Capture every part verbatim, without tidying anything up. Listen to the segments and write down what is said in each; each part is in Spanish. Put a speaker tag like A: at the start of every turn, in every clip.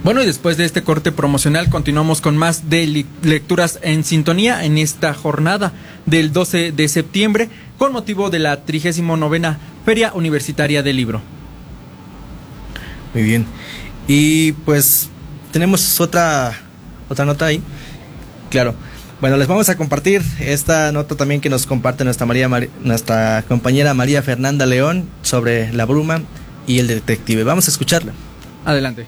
A: Bueno, y después de este corte promocional continuamos con más de li- lecturas en sintonía en esta jornada del doce de septiembre con motivo de la trigésima novena Feria Universitaria del Libro.
B: Muy bien. Y pues tenemos otra otra nota ahí. Claro. Bueno, les vamos a compartir esta nota también que nos comparte nuestra María Mar- nuestra compañera María Fernanda León sobre la bruma y el detective. Vamos a escucharla.
A: Adelante.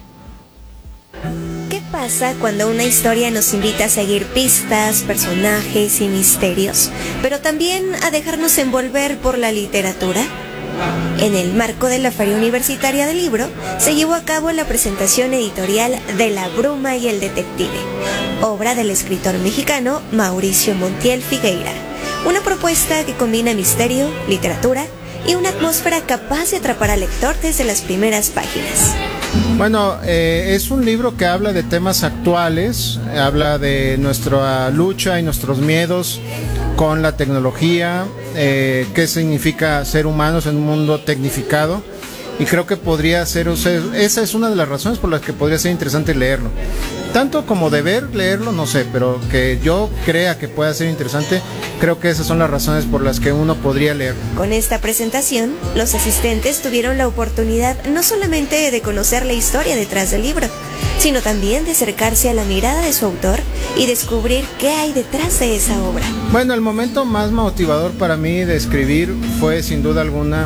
C: ¿Qué pasa cuando una historia nos invita a seguir pistas, personajes y misterios, pero también a dejarnos envolver por la literatura? En el marco de la Feria Universitaria del Libro, se llevó a cabo la presentación editorial de La bruma y el detective, obra del escritor mexicano Mauricio Montiel Figueira. Una propuesta que combina misterio, literatura y una atmósfera capaz de atrapar al lector desde las primeras páginas.
D: Bueno, eh, es un libro que habla de temas actuales, habla de nuestra lucha y nuestros miedos con la tecnología, eh, qué significa ser humanos en un mundo tecnificado, y creo que podría ser, o sea, esa es una de las razones por las que podría ser interesante leerlo. Tanto como deber leerlo, no sé, pero que yo crea que pueda ser interesante, creo que esas son las razones por las que uno podría leerlo.
C: Con esta presentación, los asistentes tuvieron la oportunidad no solamente de conocer la historia detrás del libro, sino también de acercarse a la mirada de su autor y descubrir qué hay detrás de esa obra.
D: Bueno, el momento más motivador para mí de escribir fue sin duda alguna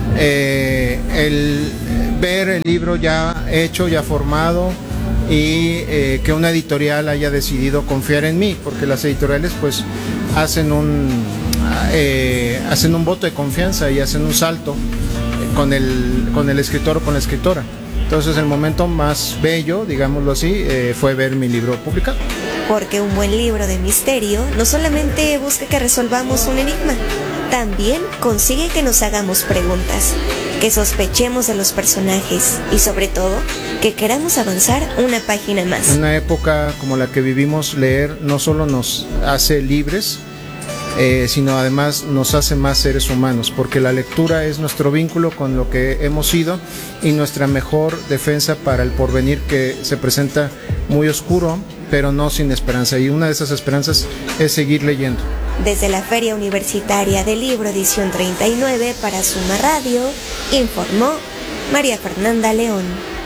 D: eh, el ver el libro ya hecho, ya formado, y eh, que una editorial haya decidido confiar en mí, porque las editoriales pues hacen un eh, hacen un voto de confianza y hacen un salto con el, con el escritor o con la escritora. Entonces el momento más bello, digámoslo así, eh, fue ver mi libro publicado.
C: Porque un buen libro de misterio no solamente busca que resolvamos un enigma, también consigue que nos hagamos preguntas, que sospechemos de los personajes y sobre todo, que queramos avanzar una página más.
D: En una época como la que vivimos, leer no solo nos hace libres, eh, sino además nos hace más seres humanos, porque la lectura es nuestro vínculo con lo que hemos sido y nuestra mejor defensa para el porvenir, que se presenta muy oscuro, pero no sin esperanza, y una de esas esperanzas es seguir leyendo.
C: Desde la Feria Universitaria del Libro edición treinta y nueve para Suma Radio, informó María Fernanda León.